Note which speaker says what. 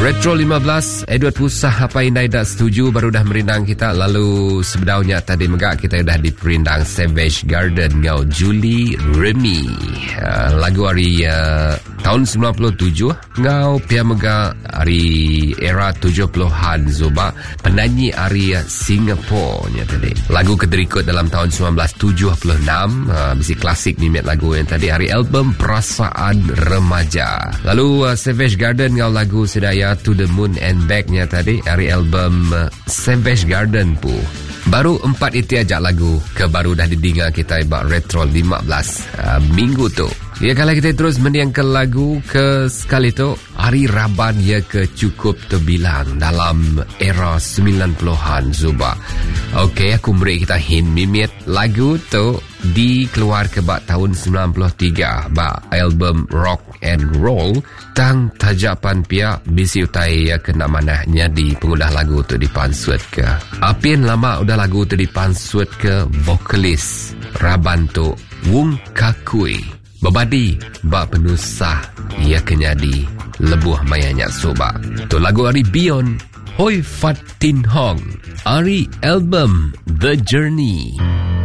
Speaker 1: Retro 15, Edward Pusah apa indai dah setuju baru dah merindang kita. Lalu sebenarnya tadi megak kita dah diperindang Savage Garden ngau Julie Remy. Lagu hari tahun 97 ngau pia megak hari era 70-an Zuba. Penyanyi hari Singapore nya tadi. Lagu keterikut dalam tahun 1976, bisi klasik mimet lagu yang tadi hari album Perasaan Remaja. Lalu Savage Garden ngau lagu sedaya To the Moon and Back-nya tadi hari album Savage Garden pu. Baru 4 itu aja lagu ke baru dah didengar kita ibak Retro 15 minggu tu. Ya, kalau kita terus mendiang ke lagu ke sekali tu hari Raban ya ke cukup terbilang dalam era 90-an Zuba. Okey, aku beri kita hint mimit lagu tu dikeluar ke bak tahun 93 bak album Rock and Roll tang tajapan pia bisi utai ya kena manahnya di pengudah lagu tu dipansut ke. Apin lama udah lagu tu dipansut ke vokalis Raban tu Wong Kakui. Babadi bak penusah ia kenyadi lebuh mayanya soba. Tu lagu hari Beyond Hoi Fat Tin Hong hari album The Journey.